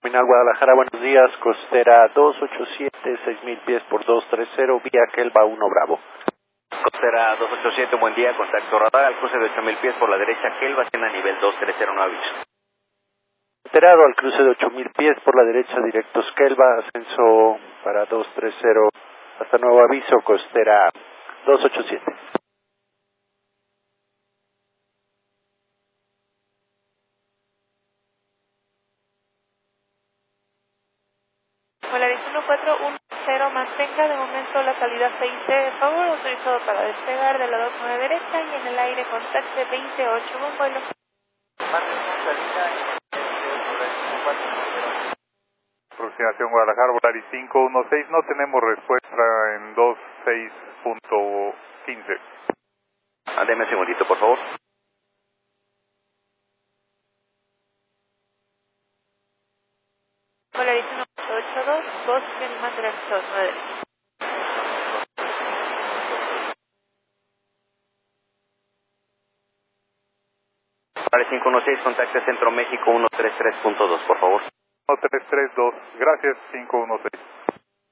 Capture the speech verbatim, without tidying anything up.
Terminal Guadalajara, buenos días, costera dos ocho siete, seis mil pies por dos tres cero, vía Kelva uno Bravo. Costera dos ocho siete, buen día, contacto radar al cruce de ocho mil pies por la derecha, Kelva, tiene nivel dos tres cero, no aviso. Enterado al cruce de ocho mil pies por la derecha, directos Kelva, ascenso para dos tres cero, hasta nuevo aviso, costera dos ocho siete. Polaris uno cuatro uno cero, mantenga de momento la salida seis C, de favor, autorizado para despegar de la dos nueve derecha y en el aire contacte veintiocho, buen vuelo. Aproximación Guadalajara, Polaris cinco uno seis, no tenemos respuesta en dos seis punto quince. Ah, deme un segundito, por favor. Polaris uno ocho ocho dos, Boston, mantener dos nueve derecha. Polaris cinco uno seis, contacte Centro México uno tres tres punto dos, por favor. uno tres tres dos, gracias, cinco uno seis.